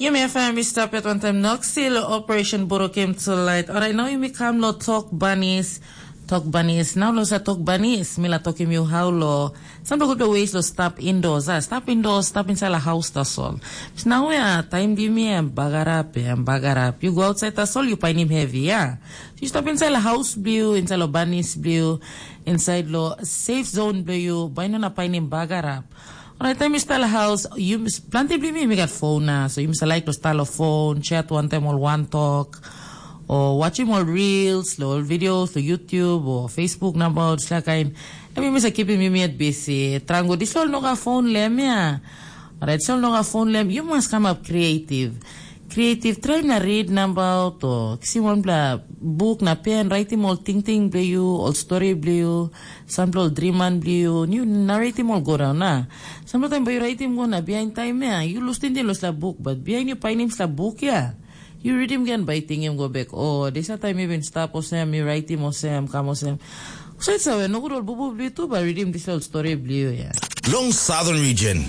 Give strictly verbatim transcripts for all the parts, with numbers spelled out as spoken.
You may find me stop at one time Knoxville Operation Boro came to light. Alright, now you may come lo talk bunnies. Talk bunnies. Now lo sa talk bunnies. Mila talking you how lo. Some of the ways lo stop indoors. Ah, stop indoors, stop inside the house, that's all. So now we are time give me and bagarap and bagarap. You go outside, that's all you find him heavy, yeah. So you stop inside the house blue, inside the bunnies blue, inside lo safe zone blue, you buy no na find him bagarap. Alright, time you style a house, you plenty believe me, me got phone na, so you must like to style a phone, chat one time or one talk, or watching more reels, or videos, or YouTube, or Facebook number, sila kain. I mean, must keep me at busy. Trango, this all no ka phone lem, yeah. Alright, this all no ka phone lem, you must come up creative. Creative, try na read number to kasi one bla book na pen write him all ting ting blue all story blue sample dream man blue new narrate him all go down na sometimes by write him go na behind time ya you lose din los la book but behind you find him la book ya you read him again by ting him go back oh this time even stop or sam you write him or sam come or sam so it's a no good bubu blue too by read him this whole story blue ya Long Southern Region.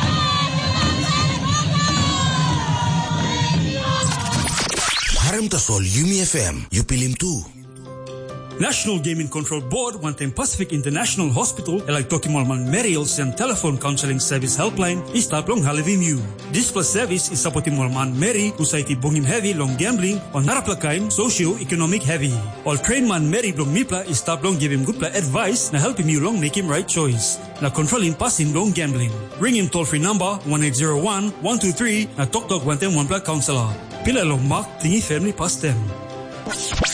Haram Tasol Yumi F M, Yupilim too. National Gaming Control Board Wantem Pacific International Hospital elak Tokimolman Mariels and Telephone Counseling Service Helpline is taplong halivim. This plus service is supporting Molman Mary Usaiti Bongim Heavy Long Gambling on Naraplakain Socio-Economic Heavy. All train man Mary Blong Mipla is taplong give him good advice na help him you long make him right choice. Na controlling passing long gambling. Ring him toll free number one eight zero one, one two three na Tok Tok Wantem One Counselor. Pila long mark tingi family past them.